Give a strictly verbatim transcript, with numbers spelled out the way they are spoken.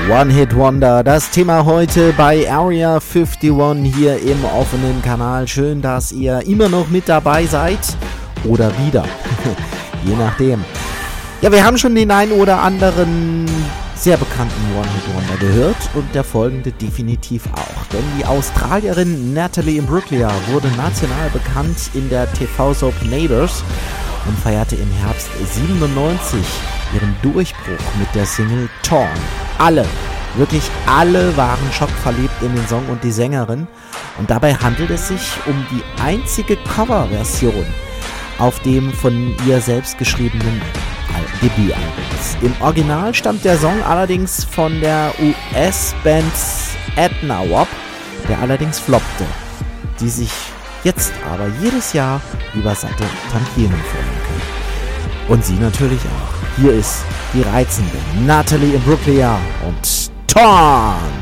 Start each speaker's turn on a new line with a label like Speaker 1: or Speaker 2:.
Speaker 1: One-Hit-Wonder, das Thema heute bei Area einundfünfzig hier im offenen Kanal. Schön, dass ihr immer noch mit dabei seid oder wieder, je nachdem. Ja, wir haben schon den einen oder anderen sehr bekannten One-Hit-Wonder gehört und der folgende definitiv auch. Denn die Australierin Natalie Imbruglia wurde national bekannt in der T V-Soap Neighbours und feierte im Herbst siebenundneunzig ihren Durchbruch mit der Single Torn. Alle, wirklich alle waren schockverliebt in den Song und die Sängerin. Und dabei handelt es sich um die einzige Coverversion auf dem von ihr selbst geschriebenen Debütalbum. Im Original stammt der Song allerdings von der U S-Band Edna Wop, der allerdings floppte, die sich jetzt aber jedes Jahr über satte Tantiemen freuen können. Und sie natürlich auch. Hier ist die reizende Natalie Imbruglia und Torn.